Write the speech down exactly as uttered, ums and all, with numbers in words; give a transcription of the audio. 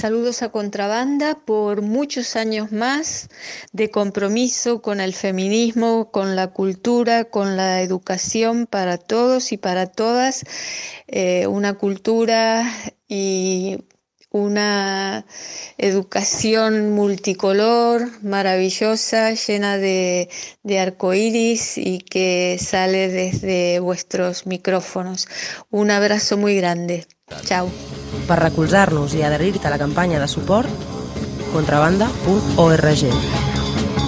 saludos a Contrabanda por muchos años más de compromiso con el feminismo, con la cultura, con la educación para todos y para todas, eh, una cultura y una educación multicolor, maravillosa, llena de, de arcoíris y que sale desde vuestros micrófonos. Un abrazo muy grande. Chao. Per recolzar-nos i adherir-te a la campanya de suport, contrabanda punt org.